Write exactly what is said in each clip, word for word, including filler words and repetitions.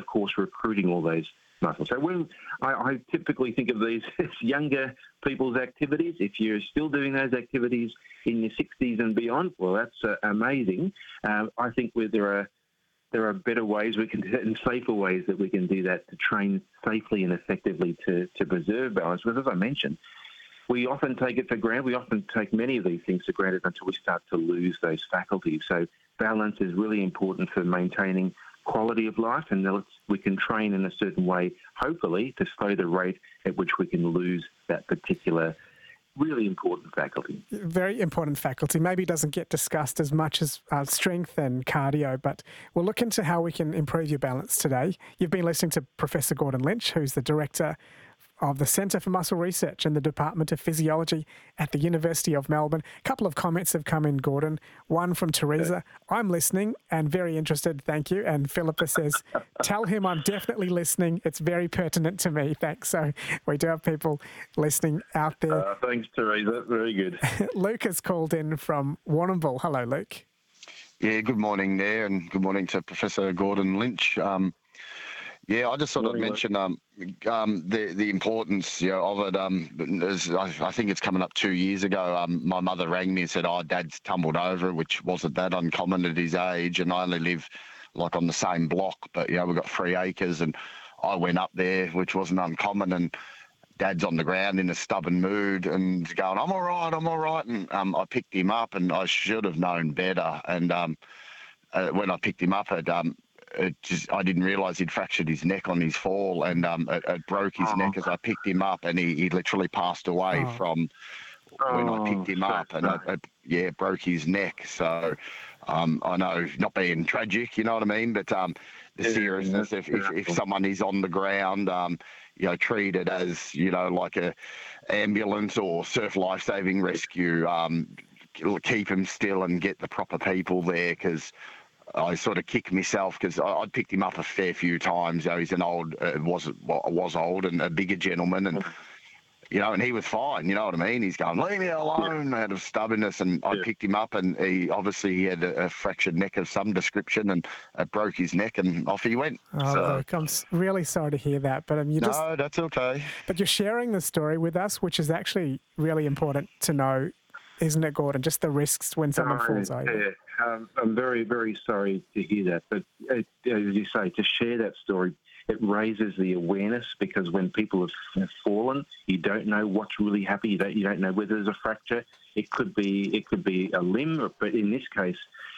course, recruiting all those muscles. So when I, I typically think of these as younger people's activities, if you're still doing those activities in your sixties and beyond, well, that's uh, amazing. Uh, I think where there are there are better ways we can do it and safer ways that we can do that to train safely and effectively to, to preserve balance. Because as I mentioned, we often take it for granted. We often take many of these things for granted until we start to lose those faculties. So balance is really important for maintaining quality of life, and we can train in a certain way, hopefully, to slow the rate at which we can lose that particular really important faculty. Very important faculty. Maybe doesn't get discussed as much as uh, strength and cardio, but we'll look into how we can improve your balance today. You've been listening to Professor Gordon Lynch, who's the Director of the Centre for Muscle Research in the Department of Physiology at the University of Melbourne. A couple of comments have come in, Gordon. One from Teresa. I'm listening and very interested, thank you. And Philippa says, tell him I'm definitely listening. It's very pertinent to me, thanks. So we do have people listening out there. Uh, thanks, Teresa. Very good. Luke has called in from Warrnambool. Hello, Luke. Yeah, good morning there, and good morning to Professor Gordon Lynch. Um, Yeah, I just sort of mentioned um, um, the the importance, you know, of it. Um, as I, I think it's coming up two years ago. Um, my mother rang me and said, "Oh, Dad's tumbled over," which wasn't that uncommon at his age. And I only live like on the same block, but you know, we've got three acres, and I went up there, which wasn't uncommon. And Dad's on the ground in a stubborn mood and going, "I'm all right, I'm all right." And um, I picked him up, and I should have known better. And um, uh, when I picked him up, it um. It just, I didn't realise he'd fractured his neck on his fall, and um, it, it broke his oh. neck as I picked him up, and he, he literally passed away oh. from when oh, I picked him up, and it, it, yeah, broke his neck. So um, I know, not being tragic, you know what I mean, but um, the yeah, seriousness, if, if, if someone is on the ground, um, you know, treated as, you know, like a ambulance or surf life-saving rescue, um, keep him still and get the proper people there, because I sort of kick myself because I'd picked him up a fair few times. You know, he's an old, uh, was was old and a bigger gentleman, and you know, and he was fine. You know what I mean? He's going, "Leave me alone," out of stubbornness, and I yeah. picked him up, and he obviously he had a, a fractured neck of some description, and it broke his neck, and off he went. Oh, so, look, I'm really sorry to hear that, but um, you just no, that's okay. But you're sharing the story with us, which is actually really important to know, isn't it, Gordon? Just the risks when someone no, falls over. Yeah. Um, I'm very, very sorry to hear that. But uh, as you say, to share that story, it raises the awareness, because when people have, have fallen, you don't know what's really happened. You don't, you don't know whether there's a fracture. It could be, it could be a limb, but in this case,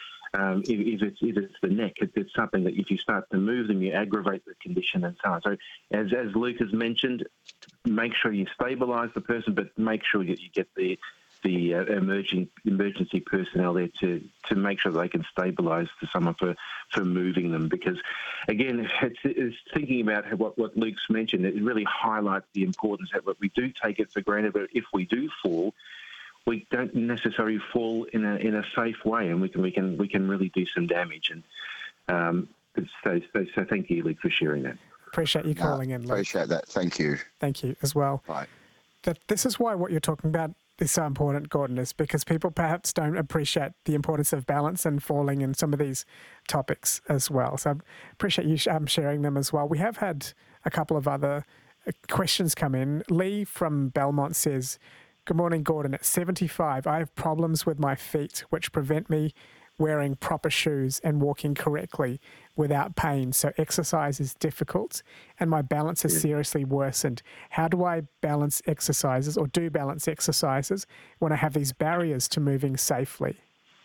um, if, if, it's, if it's the neck, it, it's something that if you start to move them, you aggravate the condition and so on. So, as as Luke has mentioned, make sure you stabilise the person, but make sure that you get the the uh, emerging emergency personnel there to, to make sure they can stabilise to someone for, for moving them. Because, again, it's, it's thinking about what, what Luke's mentioned, it really highlights the importance that we do take it for granted, but if we do fall, we don't necessarily fall in a in a safe way, and we can we can we can really do some damage. And um, so, so so thank you, Luke, for sharing that. Appreciate you calling no, in, Luke. Appreciate that. Thank you. Thank you as well. Right. That this is why what you're talking about is so important, Gordon, is because people perhaps don't appreciate the importance of balance and falling in some of these topics as well. So I appreciate you um, sharing them as well. We have had a couple of other questions come in. Lee from Belmont says, "Good morning, Gordon. At seventy-five, I have problems with my feet which prevent me wearing proper shoes and walking correctly without pain. So exercise is difficult and my balance has seriously worsened. How do I balance exercises or do balance exercises when I have these barriers to moving safely?"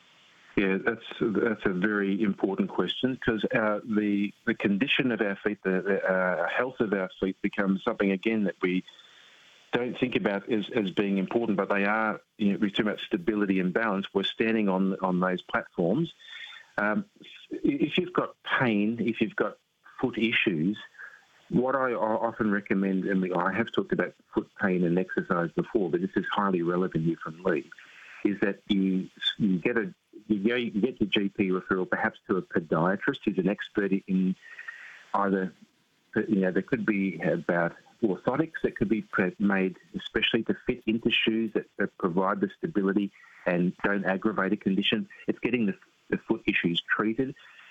Yeah, that's that's a very important question, because uh, the the condition of our feet, the, the uh, health of our feet becomes something, again, that we don't think about as, as being important, but they are. You know, we're talking about stability and balance. We're standing on on those platforms. Um, if you've got pain, if you've got foot issues, what I often recommend, and I have talked about foot pain and exercise before, but this is highly relevant here from Lee, is that you you get a you, go, you get your G P referral perhaps to a podiatrist who's an expert in either, you know, there could be about orthotics that could be made especially to fit into shoes that, that provide the stability and don't aggravate a condition. It's getting the, the foot issues treated.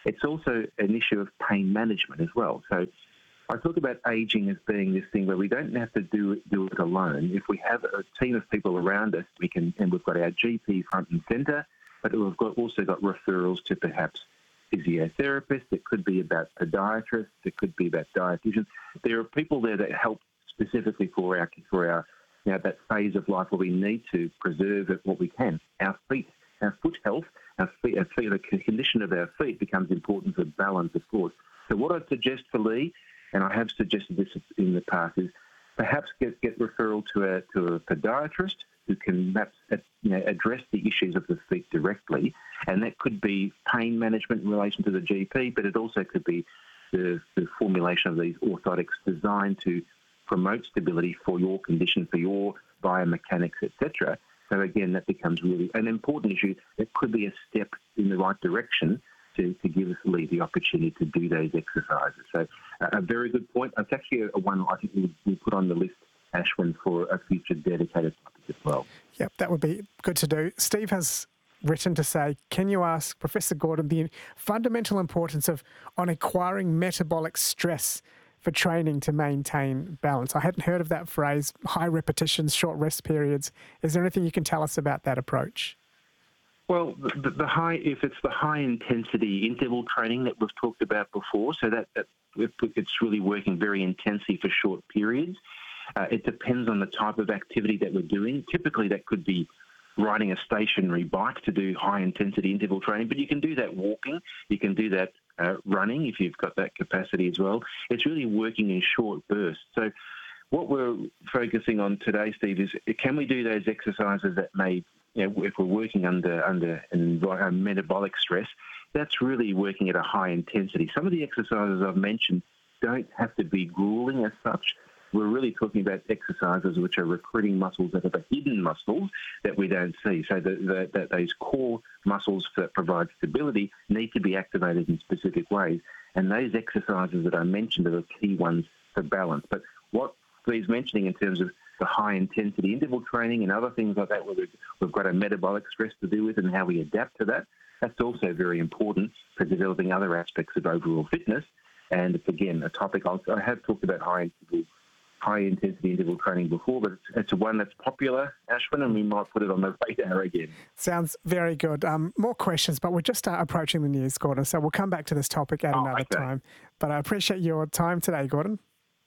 It's also an issue of pain management as well. So I talk about ageing as being this thing where we don't have to do it, do it alone. If we have a team of people around us, we can, and we've got our G P front and centre, but we've got, also got referrals to perhaps physiotherapists. It could be about podiatrists. It could be about dietitians. There are people there that help specifically for our for our you know, that phase of life where we need to preserve it what we can. Our feet, our foot health, our feet, our feet, the condition of our feet becomes important for balance, of course. So what I'd suggest for Lee, and I have suggested this in the past, is perhaps get, get referral to a to a podiatrist who can perhaps you know, address the issues of the feet directly, and that could be pain management in relation to the G P, but it also could be the, the formulation of these orthotics designed to promote stability for your condition, for your biomechanics, et cetera. So again, that becomes really an important issue. It could be a step in the right direction to, to give us Lee the opportunity to do those exercises. So uh, a very good point. It's actually a, a one I think we we'll put on the list, Ashwin, for a future dedicated topic as well. Yep, that would be good to do. Steve has written to say, can you ask Professor Gordon the fundamental importance of on acquiring metabolic stress for training to maintain balance? I hadn't heard of that phrase, high repetitions, short rest periods. Is there anything you can tell us about that approach? Well, the, the high, if it's the high intensity interval training that we've talked about before, so that, that it's really working very intensely for short periods. Uh, it depends on the type of activity that we're doing. Typically, that could be riding a stationary bike to do high intensity interval training, but you can do that walking. You can do that uh, running if you've got that capacity as well. It's really working in short bursts. So what we're focusing on today, Steve, is can we do those exercises that may, you know, if we're working under under a metabolic stress, that's really working at a high intensity. Some of the exercises I've mentioned don't have to be grueling as such. We're really talking about exercises which are recruiting muscles that are hidden muscles that we don't see. So that the, those core muscles that provide stability need to be activated in specific ways. And those exercises that I mentioned are the key ones for balance. But what Steve's mentioning in terms of the high-intensity interval training and other things like that, where we've, we've got a metabolic stress to deal with and how we adapt to that, that's also very important for developing other aspects of overall fitness. And it's, again, a topic I'll, I have talked about high-intensity high-intensity interval training before, but it's, it's one that's popular, Ashwin, and we might put it on the radar again. Sounds very good. Um, more questions, but we're just uh, approaching the news, Gordon, so we'll come back to this topic at oh, another okay. time. But I appreciate your time today, Gordon.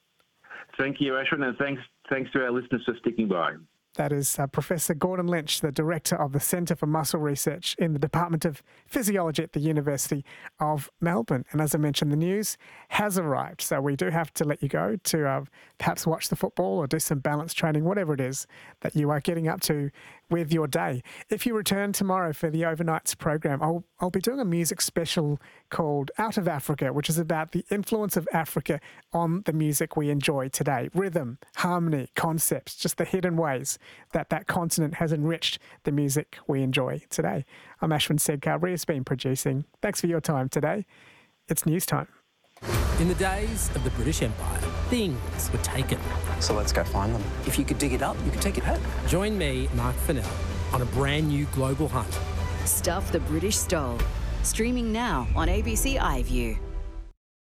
Thank you, Ashwin, and thanks, thanks to our listeners for sticking by. That is uh, Professor Gordon Lynch, the Director of the Centre for Muscle Research in the Department of Physiology at the University of Melbourne. And as I mentioned, the news has arrived. So we do have to let you go to uh, perhaps watch the football or do some balance training, whatever it is that you are getting up to with your day. If you return tomorrow for the Overnights program, I'll, I'll be doing a music special called Out of Africa, which is about the influence of Africa on the music we enjoy today. Rhythm, harmony, concepts, just the hidden ways that that continent has enriched the music we enjoy today. I'm Ashwin Sedkar. Ria's been producing. Thanks for your time today. It's news time. In the days of the British Empire, things were taken. So let's go find them. If you could dig it up, you could take it home. Join me, Mark Fennell, on a brand new global hunt. Stuff the British Stole. Streaming now on A B C iView.